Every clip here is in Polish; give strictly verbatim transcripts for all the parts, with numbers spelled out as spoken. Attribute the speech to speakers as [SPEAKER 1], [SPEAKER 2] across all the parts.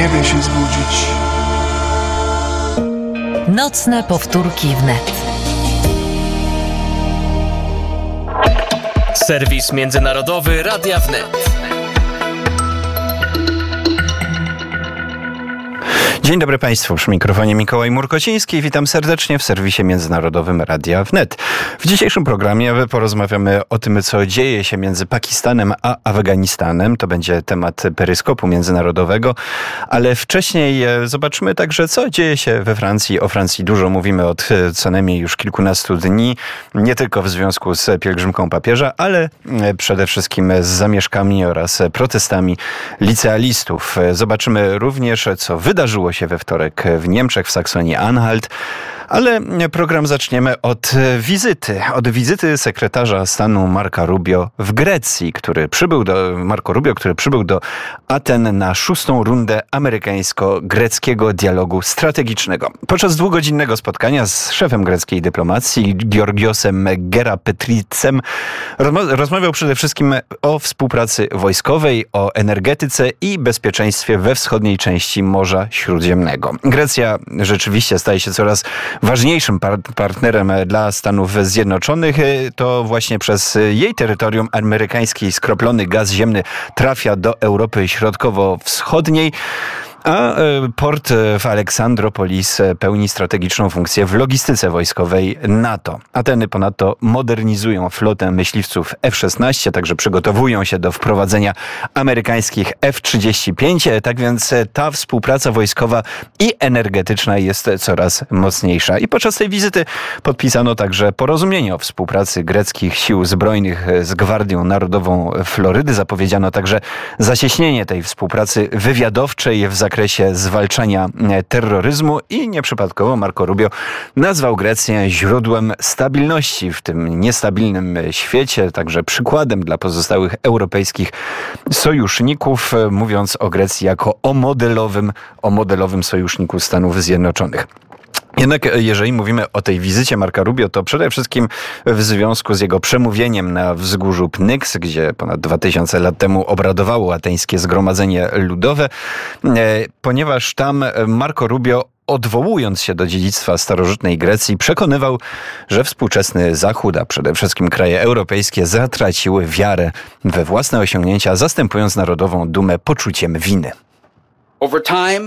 [SPEAKER 1] niebie się zbudzić.
[SPEAKER 2] Nocne powtórki wnet.
[SPEAKER 3] Serwis międzynarodowy Radia Wnet.
[SPEAKER 4] Dzień dobry Państwu, przy mikrofonie Mikołaj Murkociński. Witam serdecznie w serwisie międzynarodowym Radia Wnet. W dzisiejszym programie porozmawiamy o tym, co dzieje się między Pakistanem a Afganistanem. To będzie temat peryskopu międzynarodowego, ale wcześniej zobaczymy także, co dzieje się we Francji. O Francji dużo mówimy od co najmniej już kilkunastu dni, nie tylko w związku z pielgrzymką papieża, ale przede wszystkim z zamieszkami oraz protestami licealistów. Zobaczymy również, co wydarzyło się we wtorek w Niemczech, w Saksonii-Anhalt. Ale program zaczniemy od wizyty. Od wizyty sekretarza stanu Marca Rubio w Grecji, który przybył do, Marco Rubio, który przybył do Aten na szóstą rundę amerykańsko-greckiego dialogu strategicznego. Podczas dwugodzinnego spotkania z szefem greckiej dyplomacji, Georgiosem Gerapetricem, rozmawiał przede wszystkim o współpracy wojskowej, o energetyce i bezpieczeństwie we wschodniej części Morza Śródziemnego. Grecja rzeczywiście staje się coraz ważniejszym par- partnerem dla Stanów Zjednoczonych. To właśnie przez jej terytorium amerykański skroplony gaz ziemny trafia do Europy Środkowo-Wschodniej, a port w Aleksandropolis pełni strategiczną funkcję w logistyce wojskowej NATO. Ateny ponadto modernizują flotę myśliwców F szesnaście, także przygotowują się do wprowadzenia amerykańskich F trzydzieści pięć. Tak więc ta współpraca wojskowa i energetyczna jest coraz mocniejsza. I podczas tej wizyty podpisano także porozumienie o współpracy greckich sił zbrojnych z Gwardią Narodową Florydy. Zapowiedziano także zacieśnienie tej współpracy wywiadowczej w zakresie W zakresie zwalczania terroryzmu i nieprzypadkowo Marco Rubio nazwał Grecję źródłem stabilności w tym niestabilnym świecie, także przykładem dla pozostałych europejskich sojuszników, mówiąc o Grecji jako o modelowym, o modelowym sojuszniku Stanów Zjednoczonych. Jednak jeżeli mówimy o tej wizycie Marca Rubio, to przede wszystkim w związku z jego przemówieniem na wzgórzu Pnyx, gdzie ponad dwa tysiące lat temu obradowało ateńskie Zgromadzenie Ludowe, ponieważ tam Marco Rubio, odwołując się do dziedzictwa starożytnej Grecji, przekonywał, że współczesny Zachód, a przede wszystkim kraje europejskie, zatraciły wiarę we własne osiągnięcia, zastępując narodową dumę poczuciem winy.
[SPEAKER 5] Over time,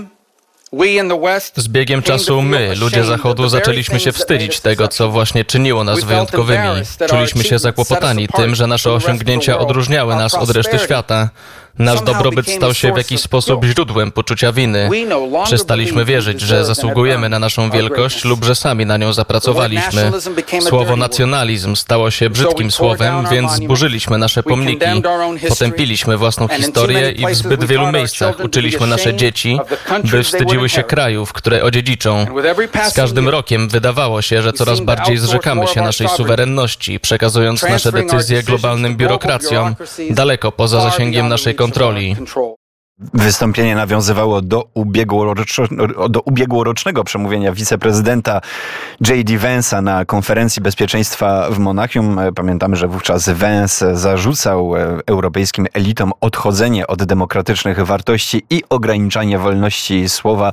[SPEAKER 5] z biegiem czasu my, ludzie Zachodu, zaczęliśmy się wstydzić tego, co właśnie czyniło nas wyjątkowymi. Czuliśmy się zakłopotani tym, że nasze osiągnięcia odróżniały nas od reszty świata. Nasz dobrobyt stał się w jakiś sposób źródłem poczucia winy. Przestaliśmy wierzyć, że zasługujemy na naszą wielkość lub że sami na nią zapracowaliśmy. Słowo nacjonalizm stało się brzydkim słowem, więc zburzyliśmy nasze pomniki. Potępiliśmy własną historię i w zbyt wielu miejscach uczyliśmy nasze dzieci, by wstydziły się krajów, które odziedziczą. Z każdym rokiem wydawało się, że coraz bardziej zrzekamy się naszej suwerenności, przekazując nasze decyzje globalnym biurokracjom, daleko poza zasięgiem naszej kontroli. kontroli.
[SPEAKER 4] Wystąpienie nawiązywało do, ubiegłorocz- do ubiegłorocznego przemówienia wiceprezydenta J D Vance'a na konferencji bezpieczeństwa w Monachium. Pamiętamy, że wówczas Vance zarzucał europejskim elitom odchodzenie od demokratycznych wartości i ograniczanie wolności słowa.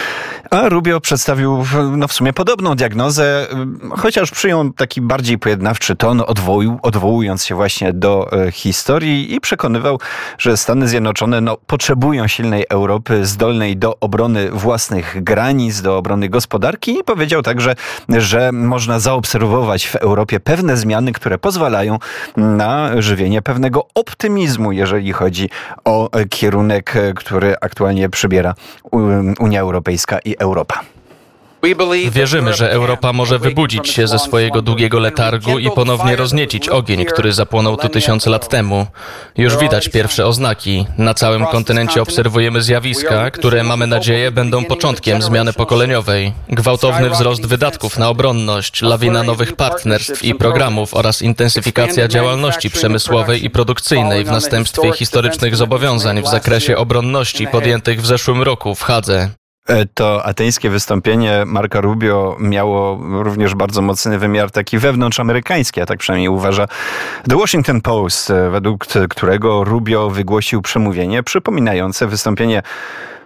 [SPEAKER 4] A Rubio przedstawił no w sumie podobną diagnozę, chociaż przyjął taki bardziej pojednawczy ton, odwoł, odwołując się właśnie do e, historii i przekonywał, że Stany Zjednoczone no, potrzebują silnej Europy zdolnej do obrony własnych granic, do obrony gospodarki i powiedział także, że można zaobserwować w Europie pewne zmiany, które pozwalają na żywienie pewnego optymizmu, jeżeli chodzi o kierunek, który aktualnie przybiera Unia Europejska i Europa.
[SPEAKER 5] Wierzymy, że Europa może wybudzić się ze swojego długiego letargu i ponownie rozniecić ogień, który zapłonął tu tysiące lat temu. Już widać pierwsze oznaki. Na całym kontynencie obserwujemy zjawiska, które, mamy nadzieję, będą początkiem zmiany pokoleniowej. Gwałtowny wzrost wydatków na obronność, lawina nowych partnerstw i programów oraz intensyfikacja działalności przemysłowej i produkcyjnej w następstwie historycznych zobowiązań w zakresie obronności podjętych w zeszłym roku w Hadze.
[SPEAKER 4] To ateńskie wystąpienie Marca Rubio miało również bardzo mocny wymiar taki wewnątrzamerykański, a tak przynajmniej uważa The Washington Post, według którego Rubio wygłosił przemówienie przypominające wystąpienie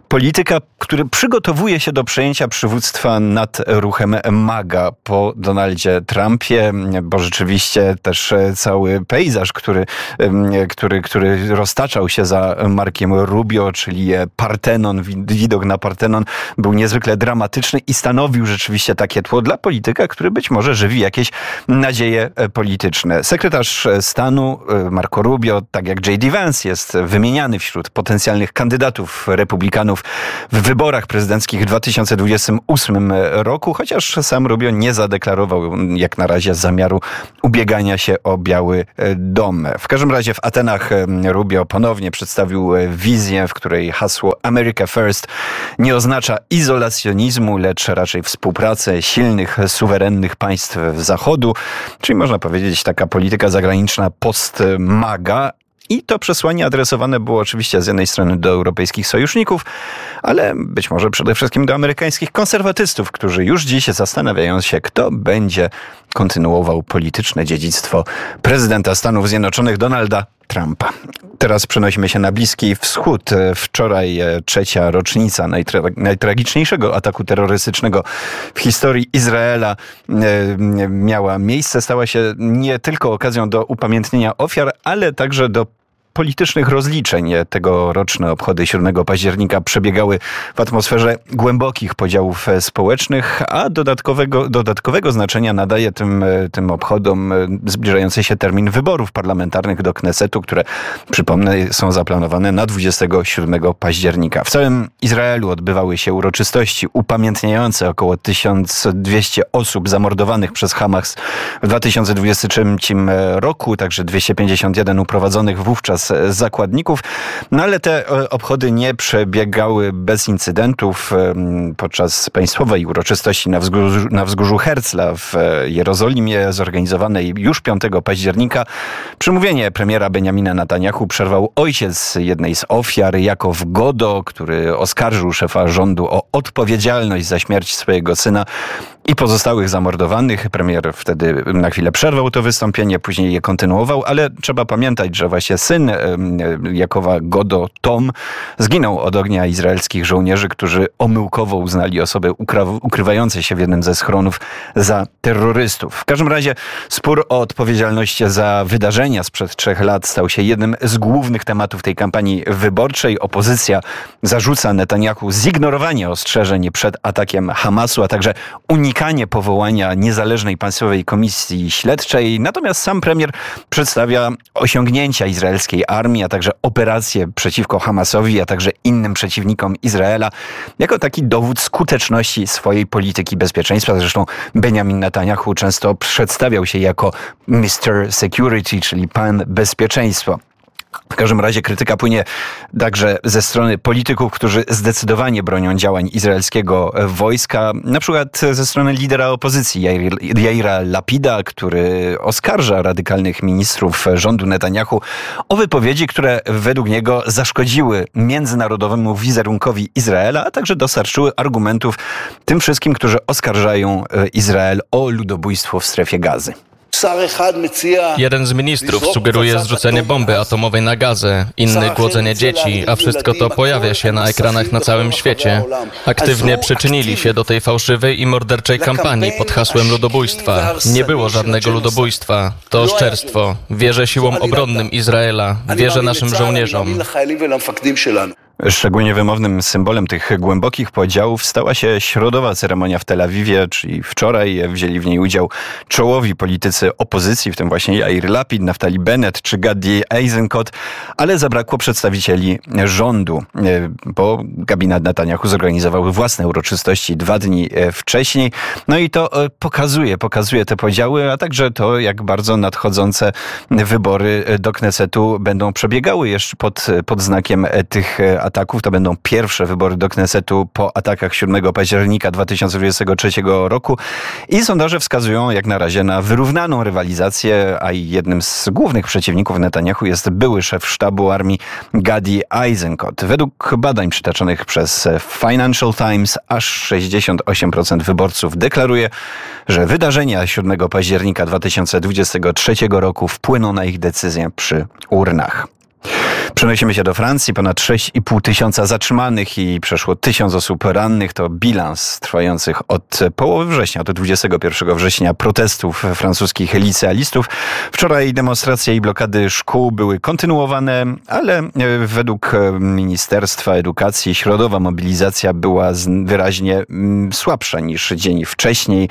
[SPEAKER 4] polityka, który przygotowuje się do przejęcia przywództwa nad ruchem MAGA po Donaldzie Trumpie, bo rzeczywiście też cały pejzaż, który, który, który roztaczał się za Markiem Rubio, czyli Partenon, widok na Partenon był niezwykle dramatyczny i stanowił rzeczywiście takie tło dla polityka, który być może żywi jakieś nadzieje polityczne. Sekretarz stanu Marco Rubio, tak jak J D Vance, jest wymieniany wśród potencjalnych kandydatów republikanów w wyborach prezydenckich w dwa tysiące dwudziestym ósmym roku, chociaż sam Rubio nie zadeklarował jak na razie zamiaru ubiegania się o Biały Dom. W każdym razie w Atenach Rubio ponownie przedstawił wizję, w której hasło America First nie oznacza izolacjonizmu, lecz raczej współpracy silnych, suwerennych państw Zachodu, czyli można powiedzieć taka polityka zagraniczna post-MAGA. I to przesłanie adresowane było oczywiście z jednej strony do europejskich sojuszników, ale być może przede wszystkim do amerykańskich konserwatystów, którzy już dziś zastanawiają się, kto będzie kontynuował polityczne dziedzictwo prezydenta Stanów Zjednoczonych Donalda Trumpa. Teraz przenosimy się na Bliski Wschód. Wczoraj trzecia rocznica najtra- najtragiczniejszego ataku terrorystycznego w historii Izraela miała miejsce. Stała się nie tylko okazją do upamiętnienia ofiar, ale także do politycznych rozliczeń. Tegoroczne obchody siódmego października przebiegały w atmosferze głębokich podziałów społecznych, a dodatkowego, dodatkowego znaczenia nadaje tym, tym obchodom zbliżający się termin wyborów parlamentarnych do Knesetu, które, przypomnę, są zaplanowane na dwudziestego siódmego października. W całym Izraelu odbywały się uroczystości upamiętniające około tysiąc dwieście osób zamordowanych przez Hamas w dwa tysiące dwudziestym trzecim roku, także dwieście pięćdziesiąt jeden uprowadzonych wówczas zakładników. No ale te obchody nie przebiegały bez incydentów. Podczas państwowej uroczystości na wzgórzu, na wzgórzu Herzla w Jerozolimie, zorganizowanej już piątego października, przemówienie premiera Benjamina Netanjahu przerwał ojciec jednej z ofiar, Jakow Godo, który oskarżył szefa rządu o odpowiedzialność za śmierć swojego syna i pozostałych zamordowanych. Premier wtedy na chwilę przerwał to wystąpienie, później je kontynuował, ale trzeba pamiętać, że właśnie syn Jakowa Godo, Tom, zginął od ognia izraelskich żołnierzy, którzy omyłkowo uznali osoby ukrywające się w jednym ze schronów za terrorystów. W każdym razie spór o odpowiedzialność za wydarzenia sprzed trzech lat stał się jednym z głównych tematów tej kampanii wyborczej. Opozycja zarzuca Netanjahu zignorowanie ostrzeżeń przed atakiem Hamasu, a także unikanie powołania niezależnej państwowej komisji śledczej. Natomiast sam premier przedstawia osiągnięcia izraelskiej armii, a także operacje przeciwko Hamasowi, a także innym przeciwnikom Izraela jako taki dowód skuteczności swojej polityki bezpieczeństwa. Zresztą Benjamin Netanjahu często przedstawiał się jako mister Security, czyli pan bezpieczeństwo. W każdym razie krytyka płynie także ze strony polityków, którzy zdecydowanie bronią działań izraelskiego wojska. Na przykład ze strony lidera opozycji Jaira Lapida, który oskarża radykalnych ministrów rządu Netanjahu o wypowiedzi, które według niego zaszkodziły międzynarodowemu wizerunkowi Izraela, a także dostarczyły argumentów tym wszystkim, którzy oskarżają Izrael o ludobójstwo w strefie Gazy.
[SPEAKER 5] Jeden z ministrów sugeruje zrzucenie bomby atomowej na Gazę, inny głodzenie dzieci, a wszystko to pojawia się na ekranach na całym świecie. Aktywnie przyczynili się do tej fałszywej i morderczej kampanii pod hasłem ludobójstwa. Nie było żadnego ludobójstwa. To oszczerstwo. Wierzę siłom obronnym Izraela. Wierzę naszym żołnierzom.
[SPEAKER 4] Szczególnie wymownym symbolem tych głębokich podziałów stała się środowa ceremonia w Tel Awiwie, czyli wczoraj wzięli w niej udział czołowi politycy opozycji, w tym właśnie Jair Lapid, Naftali Bennett czy Gadi Eisenkot, ale zabrakło przedstawicieli rządu, bo gabinet Netanjahu zorganizował własne uroczystości dwa dni wcześniej. No i to pokazuje, pokazuje te podziały, a także to, jak bardzo nadchodzące wybory do Knesetu będą przebiegały jeszcze pod, pod znakiem tych ataków. To będą pierwsze wybory do Knesetu po atakach siódmego października dwa tysiące dwudziestego trzeciego roku i sondaże wskazują jak na razie na wyrównaną rywalizację, a jednym z głównych przeciwników Netanjahu jest były szef sztabu armii Gadi Eisenkot. Według badań przytaczonych przez Financial Times aż sześćdziesiąt osiem procent wyborców deklaruje, że wydarzenia siódmego października dwa tysiące dwudziestego trzeciego roku wpłyną na ich decyzję przy urnach. Przenosimy się do Francji. Ponad sześć i pół tysiąca zatrzymanych i przeszło tysiąc osób rannych to bilans trwających od połowy września do dwudziestego pierwszego września protestów francuskich licealistów. Wczoraj demonstracje i blokady szkół były kontynuowane, ale według Ministerstwa Edukacji środowa mobilizacja była wyraźnie słabsza niż dzień wcześniej,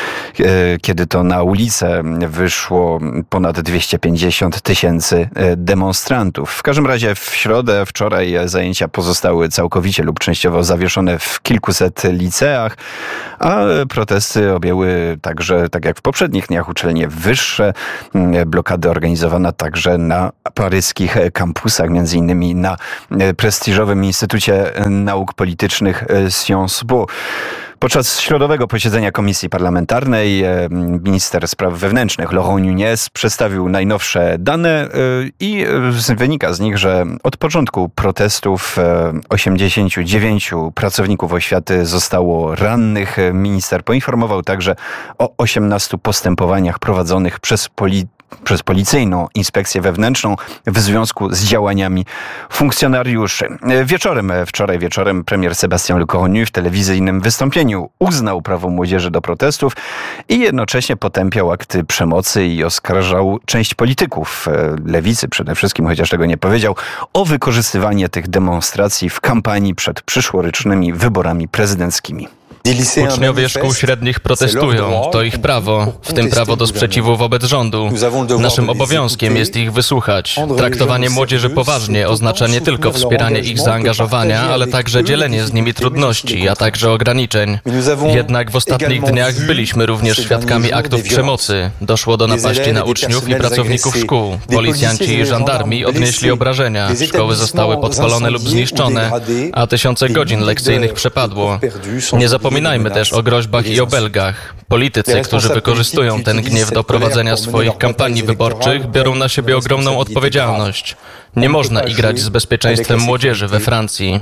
[SPEAKER 4] kiedy to na ulicę wyszło ponad dwieście pięćdziesiąt tysięcy demonstrantów. W każdym razie w środę, wczoraj zajęcia pozostały całkowicie lub częściowo zawieszone w kilkuset liceach, a protesty objęły także, tak jak w poprzednich dniach, uczelnie wyższe. Blokady organizowana także na paryskich kampusach, między innymi na prestiżowym Instytucie Nauk Politycznych Sciences Po. Podczas środowego posiedzenia Komisji Parlamentarnej minister spraw wewnętrznych Laurent Nunez przedstawił najnowsze dane i wynika z nich, że od początku protestów osiemdziesięciu dziewięciu pracowników oświaty zostało rannych. Minister poinformował także o osiemnastu postępowaniach prowadzonych przez policję. przez policyjną inspekcję wewnętrzną w związku z działaniami funkcjonariuszy. Wieczorem, wczoraj wieczorem premier Sébastien Lecornu w telewizyjnym wystąpieniu uznał prawo młodzieży do protestów i jednocześnie potępiał akty przemocy i oskarżał część polityków, lewicy przede wszystkim, chociaż tego nie powiedział, o wykorzystywanie tych demonstracji w kampanii przed przyszłorocznymi wyborami prezydenckimi.
[SPEAKER 5] Uczniowie szkół średnich protestują. To ich prawo, w tym prawo do sprzeciwu wobec rządu. Naszym obowiązkiem jest ich wysłuchać. Traktowanie młodzieży poważnie oznacza nie tylko wspieranie ich zaangażowania, ale także dzielenie z nimi trudności, a także ograniczeń. Jednak w ostatnich dniach byliśmy również świadkami aktów przemocy. Doszło do napaści na uczniów i pracowników szkół. Policjanci i żandarmi odnieśli obrażenia. Szkoły zostały podpalone lub zniszczone, a tysiące godzin lekcyjnych przepadło. Nie zapominajmy Zapominajmy też o groźbach i obelgach. Politycy, którzy wykorzystują ten gniew do prowadzenia swoich kampanii wyborczych, biorą na siebie ogromną odpowiedzialność. Nie można igrać z bezpieczeństwem młodzieży we Francji.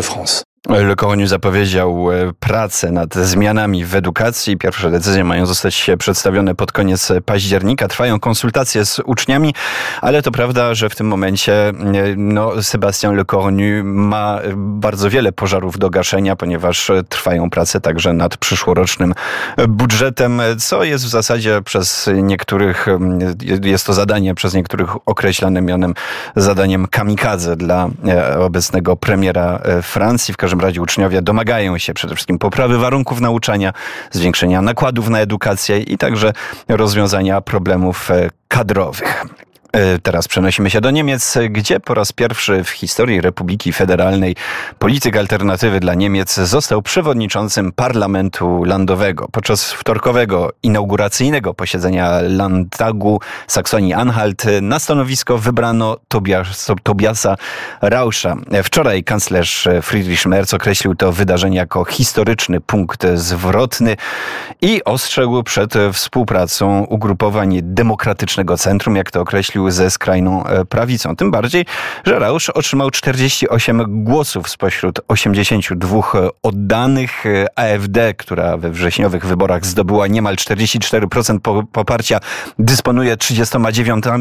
[SPEAKER 4] Lecornu zapowiedział pracę nad zmianami w edukacji. Pierwsze decyzje mają zostać przedstawione pod koniec października. Trwają konsultacje z uczniami, ale to prawda, że w tym momencie no, Sébastien Lecornu ma bardzo wiele pożarów do gaszenia, ponieważ trwają prace także nad przyszłorocznym budżetem, co jest w zasadzie przez niektórych, jest to zadanie przez niektórych określane mianem zadaniem kamikadze dla obecnego premiera Francji. W każdym razie uczniowie domagają się przede wszystkim poprawy warunków nauczania, zwiększenia nakładów na edukację i także rozwiązania problemów kadrowych. Teraz przenosimy się do Niemiec, gdzie po raz pierwszy w historii Republiki Federalnej polityk alternatywy dla Niemiec został przewodniczącym Parlamentu Landowego. Podczas wtorkowego inauguracyjnego posiedzenia Landtagu Saksonii-Anhalt na stanowisko wybrano Tobias, Tobiasa Rauscha. Wczoraj kanclerz Friedrich Merz określił to wydarzenie jako historyczny punkt zwrotny i ostrzegł przed współpracą ugrupowań Demokratycznego Centrum, jak to określił, ze skrajną prawicą. Tym bardziej, że Rausch otrzymał czterdzieści osiem głosów spośród osiemdziesięciu dwóch oddanych. A F D, która we wrześniowych wyborach zdobyła niemal czterdzieści cztery procent poparcia, dysponuje trzydziestoma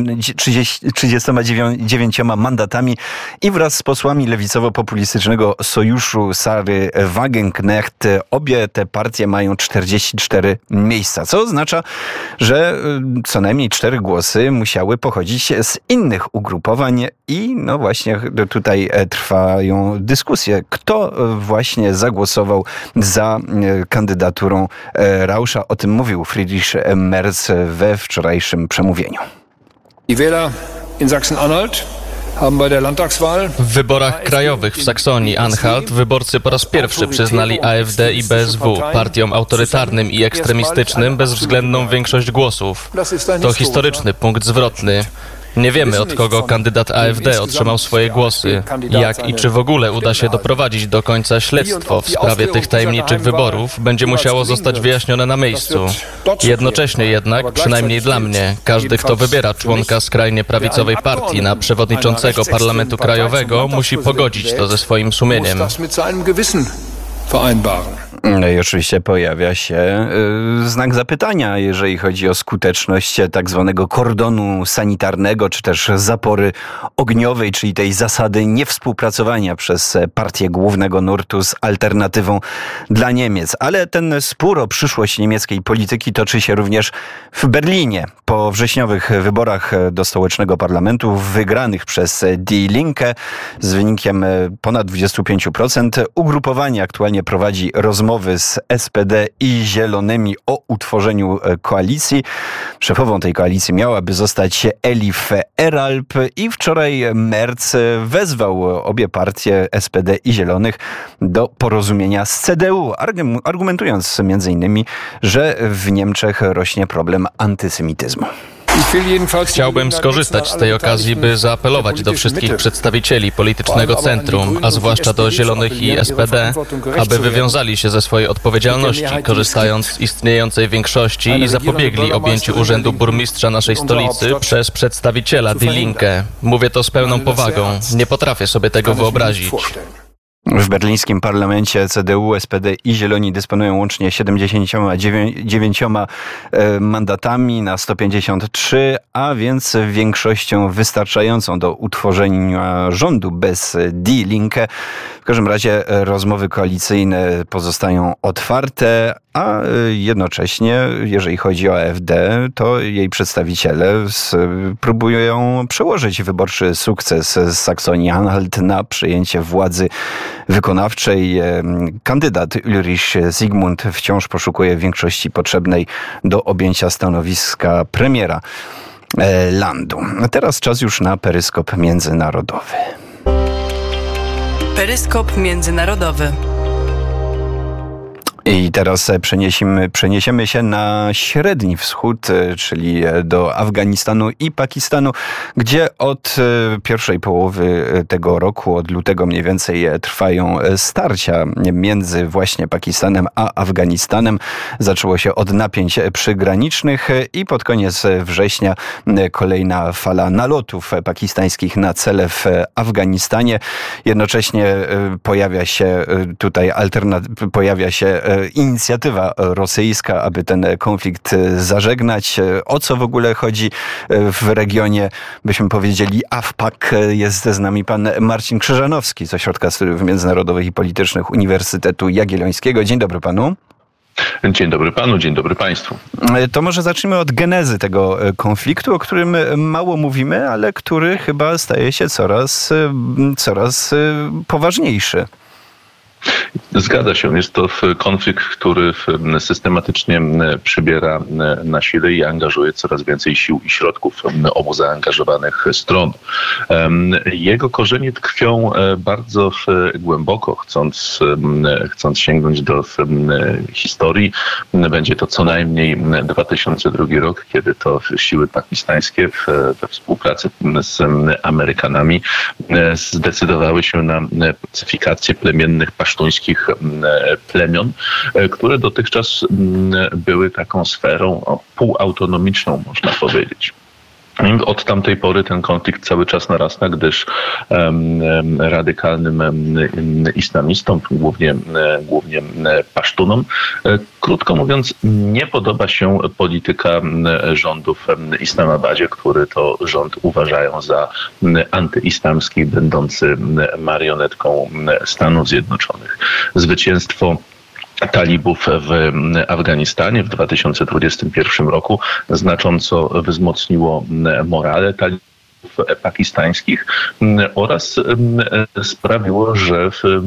[SPEAKER 4] dziewięcioma mandatami i wraz z posłami lewicowo-populistycznego sojuszu Sary Wagenknecht obie te partie mają czterdzieści cztery miejsca, co oznacza, że co najmniej cztery głosy musiały pochodzić z innych ugrupowań i no właśnie tutaj trwają dyskusje, kto właśnie zagłosował za kandydaturą Rauscha. O tym mówił Friedrich Merz we wczorajszym przemówieniu.
[SPEAKER 1] Die Wähler in Sachsen-Anhalt
[SPEAKER 5] w wyborach krajowych w Saksonii-Anhalt wyborcy po raz pierwszy przyznali A F D i B S W, partiom autorytarnym i ekstremistycznym, bezwzględną większość głosów. To historyczny punkt zwrotny. Nie wiemy, od kogo kandydat A F D otrzymał swoje głosy, jak i czy w ogóle uda się doprowadzić do końca śledztwo w sprawie tych tajemniczych wyborów, będzie musiało zostać wyjaśnione na miejscu. Jednocześnie jednak, przynajmniej dla mnie, każdy, kto wybiera członka skrajnie prawicowej partii na przewodniczącego Parlamentu Krajowego, musi pogodzić to ze swoim sumieniem.
[SPEAKER 4] No i oczywiście pojawia się y, znak zapytania, jeżeli chodzi o skuteczność tak zwanego kordonu sanitarnego, czy też zapory ogniowej, czyli tej zasady niewspółpracowania przez partię głównego nurtu z alternatywą dla Niemiec. Ale ten spór o przyszłość niemieckiej polityki toczy się również w Berlinie. Po wrześniowych wyborach do stołecznego parlamentu wygranych przez Die Linke z wynikiem ponad dwadzieścia pięć procent ugrupowanie aktualnie prowadzi rozmowy z S P D i Zielonymi o utworzeniu koalicji. Szefową tej koalicji miałaby zostać Elif Eralp i wczoraj Merz wezwał obie partie S P D i Zielonych do porozumienia z C D U, argumentując między innymi, że w Niemczech rośnie problem antysemityzmu.
[SPEAKER 5] Chciałbym skorzystać z tej okazji, by zaapelować do wszystkich przedstawicieli politycznego centrum, a zwłaszcza do Zielonych i S P D, aby wywiązali się ze swojej odpowiedzialności, korzystając z istniejącej większości i zapobiegli objęciu urzędu burmistrza naszej stolicy przez przedstawiciela Die Linke. Mówię to z pełną powagą. Nie potrafię sobie tego wyobrazić.
[SPEAKER 4] W berlińskim parlamencie C D U, S P D i Zieloni dysponują łącznie siedemdziesięcioma dziewięcioma mandatami na sto pięćdziesiąt trzy, a więc większością wystarczającą do utworzenia rządu bez Die Linke. W każdym razie rozmowy koalicyjne pozostają otwarte, a jednocześnie, jeżeli chodzi o A F D, to jej przedstawiciele próbują przełożyć wyborczy sukces z Saksonii-Anhalt na przejęcie władzy wykonawczej. Kandydat Ulrich Zygmunt wciąż poszukuje większości potrzebnej do objęcia stanowiska premiera landu. A teraz czas już na peryskop międzynarodowy.
[SPEAKER 2] Peryskop międzynarodowy.
[SPEAKER 4] I teraz przeniesiemy, przeniesiemy się na Średni Wschód, czyli do Afganistanu i Pakistanu, gdzie od pierwszej połowy tego roku, od lutego mniej więcej, trwają starcia między właśnie Pakistanem a Afganistanem. Zaczęło się od napięć przygranicznych i pod koniec września kolejna fala nalotów pakistańskich na cele w Afganistanie. Jednocześnie pojawia się tutaj alternatywa, pojawia się inicjatywa rosyjska, aby ten konflikt zażegnać. O co w ogóle chodzi w regionie, byśmy powiedzieli, AFPAK? Jest z nami pan Marcin Krzyżanowski z Ośrodka Studiów Międzynarodowych i Politycznych Uniwersytetu Jagiellońskiego. Dzień dobry panu.
[SPEAKER 6] Dzień dobry panu, dzień dobry państwu.
[SPEAKER 4] To może zacznijmy od genezy tego konfliktu, o którym mało mówimy, ale który chyba staje się coraz, coraz poważniejszy.
[SPEAKER 6] Zgadza się. Jest to konflikt, który systematycznie przybiera na sile i angażuje coraz więcej sił i środków obu zaangażowanych stron. Jego korzenie tkwią bardzo głęboko, chcąc, chcąc sięgnąć do historii. Będzie to co najmniej dwa tysiące drugi rok, kiedy to siły pakistańskie we współpracy z Amerykanami zdecydowały się na pacyfikację plemiennych pasztuńskich plemion, które dotychczas były taką sferą półautonomiczną, można powiedzieć. Od tamtej pory ten konflikt cały czas narasta, gdyż um, radykalnym um, islamistom, głównie, głównie pasztunom, krótko mówiąc, nie podoba się polityka rządów w Islamabadzie, który to rząd uważają za antyislamski, będący marionetką Stanów Zjednoczonych. Zwycięstwo talibów w Afganistanie w dwa tysiące dwudziestym pierwszym roku znacząco wzmocniło morale talibów pakistańskich oraz sprawiło, że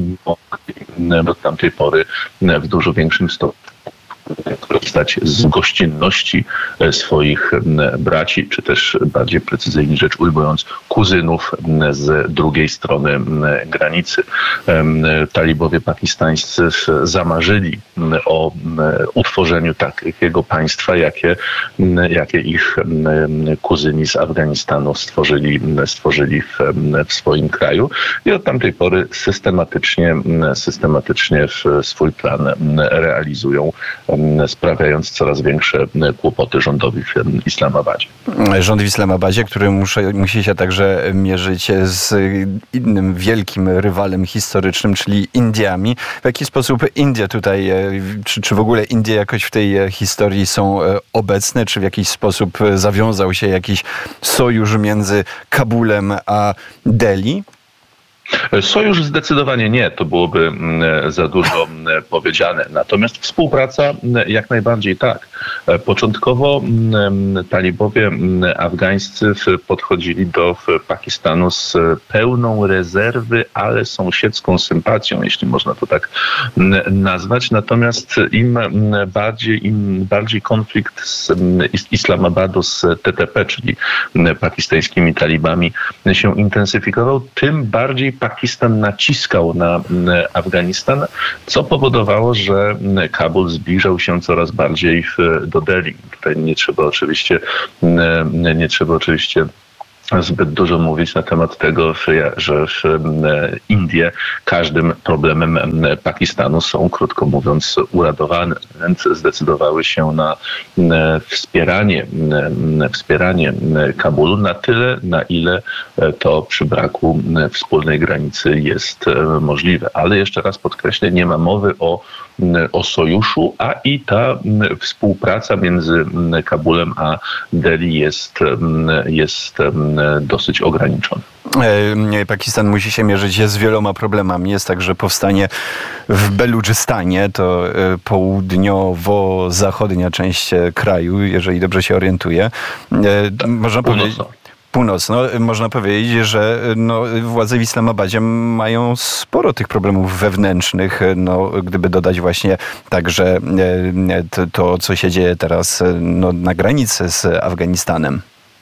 [SPEAKER 6] od tamtej pory w dużo większym stopniu korzystać z gościnności swoich braci, czy też bardziej precyzyjnie rzecz ujmując, kuzynów z drugiej strony granicy. Talibowie pakistańscy zamarzyli o utworzeniu takiego państwa, jakie, jakie ich kuzyni z Afganistanu stworzyli, stworzyli w, w swoim kraju i od tamtej pory systematycznie, systematycznie swój plan realizują, sprawiając coraz większe kłopoty rządowi w Islamabadzie.
[SPEAKER 4] Rząd w Islamabadzie, który musi, musi się także mierzyć z innym wielkim rywalem historycznym, czyli Indiami. W jaki sposób Indie tutaj, czy, czy w ogóle Indie jakoś w tej historii są obecne, czy w jakiś sposób zawiązał się jakiś sojusz między Kabulem a Delhi?
[SPEAKER 6] Sojusz zdecydowanie nie, to byłoby za dużo powiedziane. Natomiast współpraca jak najbardziej tak. Początkowo talibowie afgańscy podchodzili do Pakistanu z pełną rezerwy, ale sąsiedzką sympatią, jeśli można to tak nazwać. Natomiast im bardziej, im bardziej konflikt z Islamabadu z T T P, czyli pakistańskimi talibami, się intensyfikował, tym bardziej Pakistan naciskał na Afganistan, co powodowało, że Kabul zbliżał się coraz bardziej do Delhi. Tutaj nie trzeba oczywiście, nie trzeba oczywiście zbyt dużo mówić na temat tego, że Indie każdym problemem Pakistanu są, krótko mówiąc, uradowane. Więc zdecydowały się na wspieranie, wspieranie Kabulu na tyle, na ile to przy braku wspólnej granicy jest możliwe. Ale jeszcze raz podkreślę, nie ma mowy o o sojuszu, a i ta współpraca między Kabulem a Delhi jest, jest dosyć ograniczona.
[SPEAKER 4] Pakistan musi się mierzyć z wieloma problemami. Jest także powstanie w Beludżystanie, to południowo-zachodnia część kraju, jeżeli dobrze się orientuję. Można powiedzieć... Północno. Można powiedzieć, że no, władze w Islamabadzie mają sporo tych problemów wewnętrznych, no, gdyby dodać właśnie także to, to co się dzieje teraz no, na granicy z Afganistanem.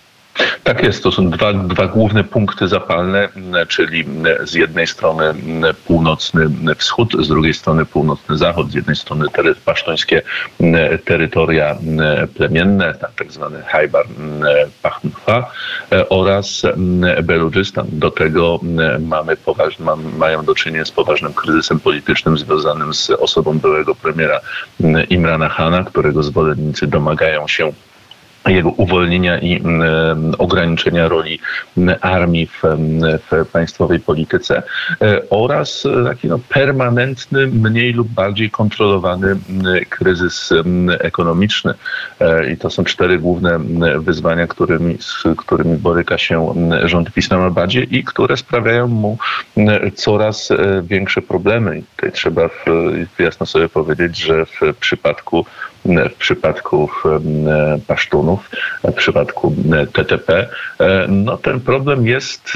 [SPEAKER 6] Tak jest, to są dwa, dwa główne punkty zapalne, czyli z jednej strony północny wschód, z drugiej strony północny zachód, z jednej strony tery, pasztuńskie terytoria plemienne, tak zwany Khyber Pakhtunkhwa oraz Beludżystan. Do tego mamy poważny, mają do czynienia z poważnym kryzysem politycznym związanym z osobą byłego premiera Imrana Khana, którego zwolennicy domagają się jego uwolnienia i y, ograniczenia roli armii w, w państwowej polityce y, oraz taki no, permanentny, mniej lub bardziej kontrolowany y, kryzys y, ekonomiczny. Y, I to są cztery główne y, wyzwania, którymi, z którymi boryka się y, rząd w Islamabadzie i które sprawiają mu y, coraz y, większe problemy. I tutaj trzeba w, y, jasno sobie powiedzieć, że w przypadku w przypadku Pasztunów, w przypadku T T P, no ten problem jest,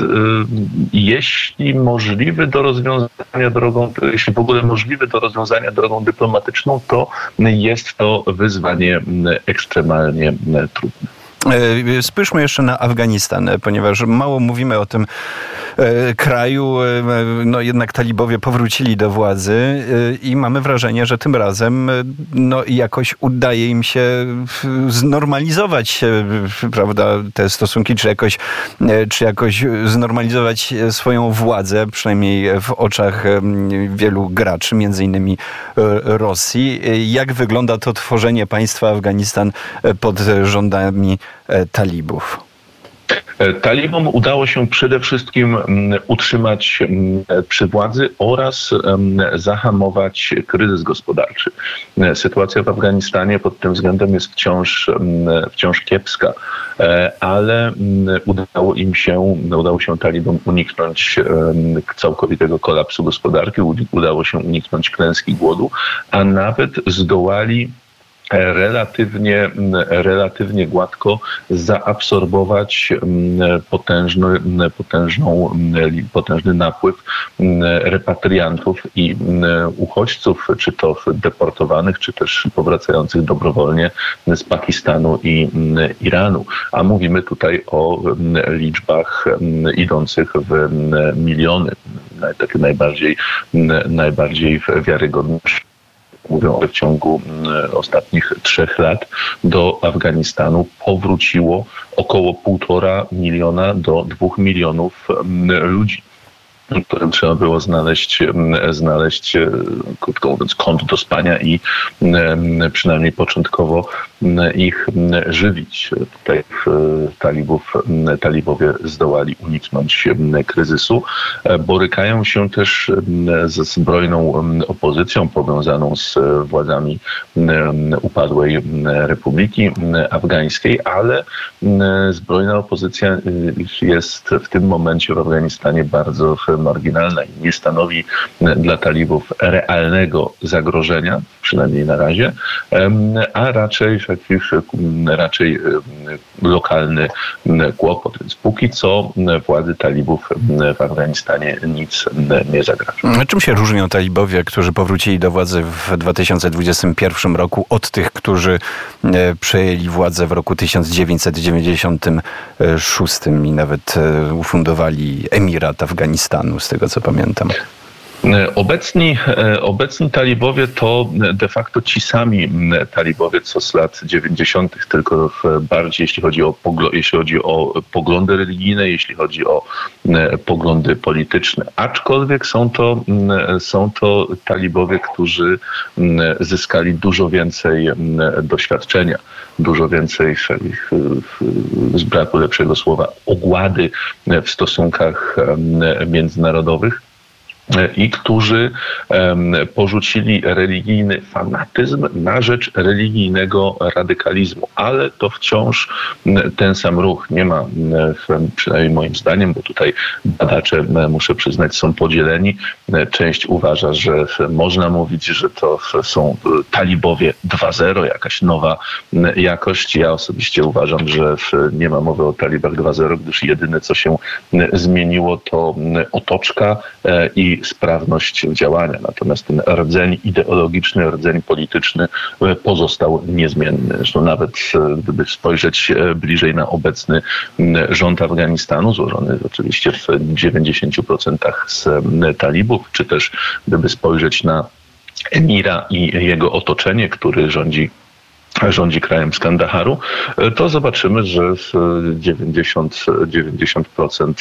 [SPEAKER 6] jeśli możliwy do rozwiązania drogą, jeśli w ogóle możliwy do rozwiązania drogą dyplomatyczną, to jest to wyzwanie ekstremalnie trudne.
[SPEAKER 4] Spójrzmy jeszcze na Afganistan, ponieważ mało mówimy o tym kraju. No jednak talibowie powrócili do władzy i mamy wrażenie, że tym razem no jakoś udaje im się znormalizować, prawda, te stosunki, czy jakoś, czy jakoś znormalizować swoją władzę, przynajmniej w oczach wielu graczy, między innymi Rosji. Jak wygląda to tworzenie państwa Afganistan pod rządami talibów?
[SPEAKER 6] Talibom udało się przede wszystkim utrzymać przy władzy oraz zahamować kryzys gospodarczy. Sytuacja w Afganistanie pod tym względem jest wciąż, wciąż kiepska, ale udało im się, udało się talibom uniknąć całkowitego kolapsu gospodarki, udało się uniknąć klęski głodu, a nawet zdołali relatywnie, relatywnie gładko zaabsorbować potężny, potężną, potężny napływ repatriantów i uchodźców, czy to deportowanych, czy też powracających dobrowolnie z Pakistanu i Iranu. A mówimy tutaj o liczbach idących w miliony, takie najbardziej, najbardziej wiarygodne. Mówią, że w ciągu ostatnich trzech lat do Afganistanu powróciło około półtora miliona do dwóch milionów ludzi. w którym trzeba było znaleźć, znaleźć, krótko mówiąc, kąt do spania i przynajmniej początkowo ich żywić. Tutaj talibów, talibowie zdołali uniknąć kryzysu. Borykają się też ze zbrojną opozycją powiązaną z władzami upadłej Republiki Afgańskiej, ale zbrojna opozycja jest w tym momencie w Afganistanie bardzo marginalna i nie stanowi dla talibów realnego zagrożenia, przynajmniej na razie, a raczej, raczej lokalny kłopot. Więc póki co władzy talibów w Afganistanie nic nie zagraża.
[SPEAKER 4] Czym się różnią talibowie, którzy powrócili do władzy w dwa tysiące dwudziestym pierwszym roku od tych, którzy przejęli władzę w roku tysiąc dziewięćset dziewięćdziesiątym szóstym i nawet ufundowali Emirat Afganistanu, z tego co pamiętam?
[SPEAKER 6] Obecni, obecni talibowie to de facto ci sami talibowie co z lat dziewięćdziesiątych, tylko bardziej jeśli chodzi o, pogl- jeśli chodzi o poglądy religijne, jeśli chodzi o poglądy polityczne. Aczkolwiek są to, są to talibowie, którzy zyskali dużo więcej doświadczenia, dużo więcej, z braku lepszego słowa, ogłady w stosunkach międzynarodowych, i którzy porzucili religijny fanatyzm na rzecz religijnego radykalizmu. Ale to wciąż ten sam ruch. Nie ma, przynajmniej moim zdaniem, bo tutaj badacze, muszę przyznać, są podzieleni. Część uważa, że można mówić, że to są talibowie dwa zero, jakaś nowa jakość. Ja osobiście uważam, że nie ma mowy o talibach dwa zero, gdyż jedyne, co się zmieniło, to otoczka i sprawność działania. Natomiast ten rdzeń ideologiczny, rdzeń polityczny pozostał niezmienny. Zresztą nawet gdyby spojrzeć bliżej na obecny rząd Afganistanu, złożony oczywiście w dziewięćdziesięciu procentach z talibów, czy też gdyby spojrzeć na emira i jego otoczenie, który rządzi rządzi krajem z Kandaharu, to zobaczymy, że dziewięćdziesiąt procent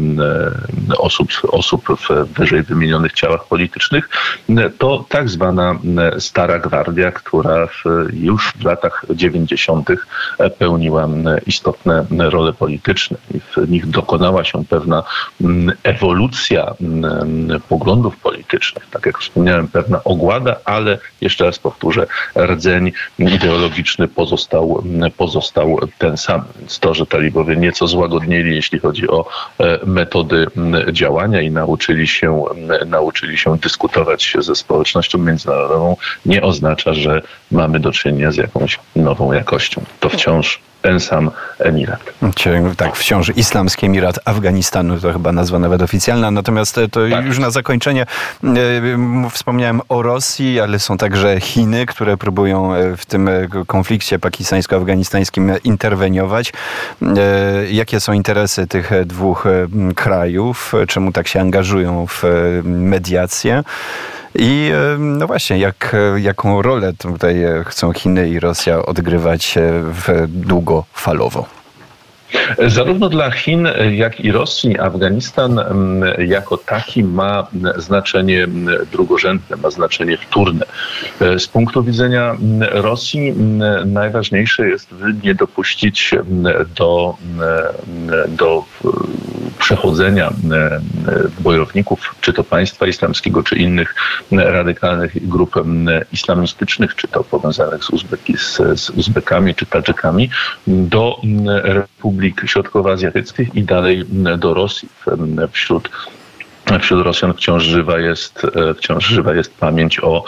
[SPEAKER 6] osób, osób w wyżej wymienionych ciałach politycznych to tak zwana stara gwardia, która już w latach dziewięćdziesiątych pełniła istotne role polityczne. I w nich dokonała się pewna ewolucja poglądów politycznych. Tak jak wspomniałem, pewna ogłada, ale jeszcze raz powtórzę, rdzeń ideologiczny logiczny pozostał, pozostał ten sam. Więc to, że talibowie nieco złagodnieli, jeśli chodzi o metody działania i nauczyli się, nauczyli się dyskutować ze społecznością międzynarodową, nie oznacza, że mamy do czynienia z jakąś nową jakością. To wciąż ten sam emirat.
[SPEAKER 4] Tak, wciąż Islamski Emirat Afganistanu, to chyba nazwa nawet oficjalna. Natomiast to tak. Już na zakończenie e, wspomniałem o Rosji, ale są także Chiny, które próbują w tym konflikcie pakistańsko-afganistańskim interweniować. E, jakie są interesy tych dwóch krajów? Czemu tak się angażują w mediację? I no właśnie, jak, jaką rolę tutaj chcą Chiny i Rosja odgrywać w długofalowo?
[SPEAKER 6] Zarówno dla Chin, jak i Rosji Afganistan jako taki ma znaczenie drugorzędne, ma znaczenie wtórne. Z punktu widzenia Rosji najważniejsze jest nie dopuścić do, do przechodzenia bojowników, czy to państwa islamskiego, czy innych radykalnych grup islamistycznych, czy to powiązanych z, Uzbeki, z, z Uzbekami, czy Tadżykami, do Republiki Środkowoazjatyckich i dalej do Rosji. Wśród Wśród Rosjan wciąż żywa jest, wciąż żywa jest pamięć o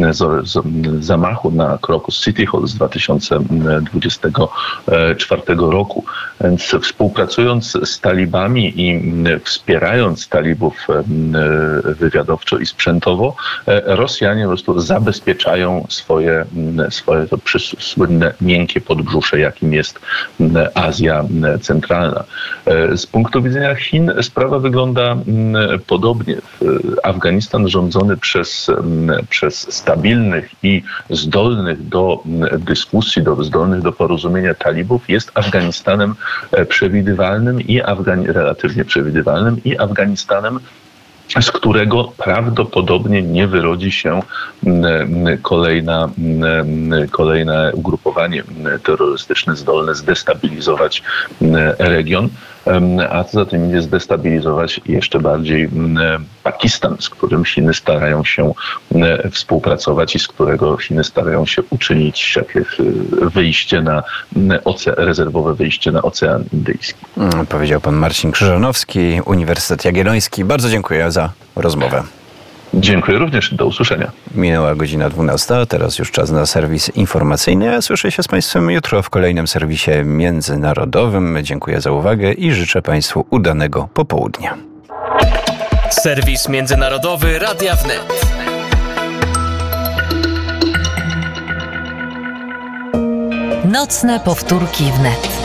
[SPEAKER 6] zamachu na Crocus City Hall z dwa tysiące dwudziestego czwartego roku. Więc współpracując z talibami i wspierając talibów wywiadowczo i sprzętowo, Rosjanie po prostu zabezpieczają swoje, swoje to słynne miękkie podbrzusze, jakim jest Azja Centralna. Z punktu widzenia Chin sprawa wygląda podobnie. Afganistan rządzony przez, przez stabilnych i zdolnych do dyskusji, do, zdolnych do porozumienia talibów jest Afganistanem przewidywalnym i Afgani- relatywnie przewidywalnym i Afganistanem, z którego prawdopodobnie nie wyrodzi się kolejna, kolejne ugrupowanie terrorystyczne zdolne zdestabilizować region, a co za tym idzie zdestabilizować jeszcze bardziej Pakistan, z którym Chiny starają się współpracować i z którego Chiny starają się uczynić jakieś wyjście na oce- rezerwowe wyjście na Ocean Indyjski.
[SPEAKER 4] Powiedział pan Marcin Krzyżanowski, Uniwersytet Jagielloński. Bardzo dziękuję za rozmowę.
[SPEAKER 6] Dziękuję również. Do usłyszenia.
[SPEAKER 4] Minęła godzina dwunasta, teraz już czas na serwis informacyjny. Ja słyszę się z państwem jutro w kolejnym serwisie międzynarodowym. Dziękuję za uwagę i życzę państwu udanego popołudnia.
[SPEAKER 3] Serwis międzynarodowy Radia Wnet.
[SPEAKER 2] Nocne powtórki wnet.